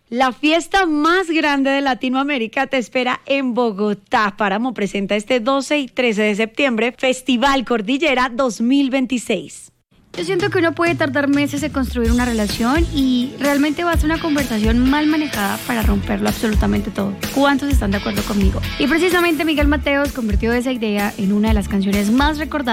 La fiesta más grande de Latinoamérica te espera en Bogotá. Páramo presenta este 12 y 13 de septiembre Festival Cordillera 2026. Yo siento que uno puede tardar meses en construir una relación y realmente va a ser una conversación mal manejada para romperlo absolutamente todo. ¿Cuántos están de acuerdo conmigo? Y precisamente Miguel Mateos convirtió esa idea en una de las canciones más recordadas